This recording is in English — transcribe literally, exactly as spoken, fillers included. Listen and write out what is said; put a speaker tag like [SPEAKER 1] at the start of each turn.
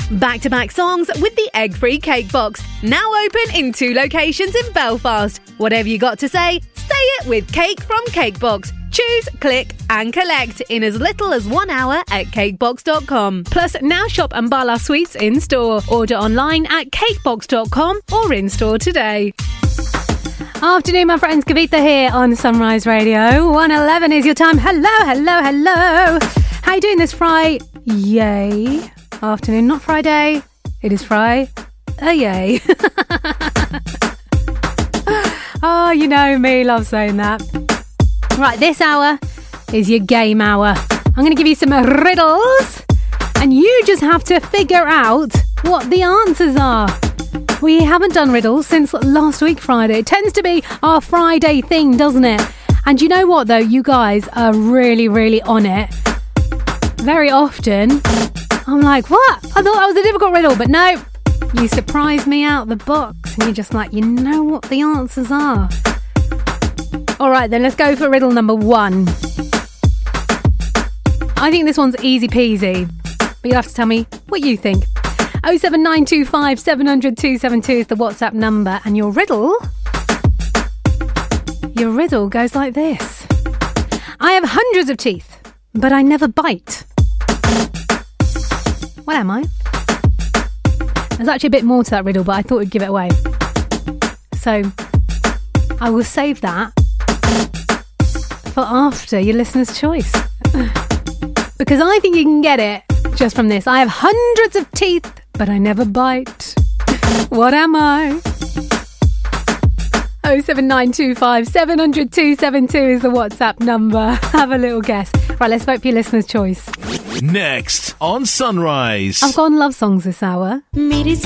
[SPEAKER 1] Back-to-back songs with the egg-free cake box. Now open in two locations in Belfast. Whatever you got to say, say it with Cake from Cakebox. Choose, click and collect in as little as one hour at cakebox dot com. Plus, now shop Ambala Sweets in store. Order online at cakebox dot com or in store today. Afternoon, my friends. Kavita here on Sunrise Radio. one eleven is your time. Hello, hello, hello. How you doing this Friday? Yay. Afternoon, not Friday. It is Friday. Oh, yay. Oh, you know me, love saying that. Right, this hour is your game hour. I'm going to give you some riddles, and you just have to figure out what the answers are. We haven't done riddles since last week, Friday. It tends to be our Friday thing, doesn't it? And you know what, though? You guys are really, really on it. Very often, I'm like, what? I thought that was a difficult riddle, but no. You surprise me out the box, and you're just like, you know what the answers are. All right, then let's go for riddle number one. I think this one's easy peasy, but you'll have to tell me what you think. oh seven nine two five seven hundred two seven two is the WhatsApp number, and your riddle, your riddle goes like this. I have hundreds of teeth, but I never bite. What am I? There's actually a bit more to that riddle, but I thought we'd give it away. So I will save that for after your listener's choice. Because I think you can get it just from this. I have hundreds of teeth, but I never bite. What am I? oh seven nine two five seven hundred two seven two is the WhatsApp number. Have a little guess. Right, let's vote for your listener's choice.
[SPEAKER 2] Next on Sunrise.
[SPEAKER 1] I've gone love songs this hour.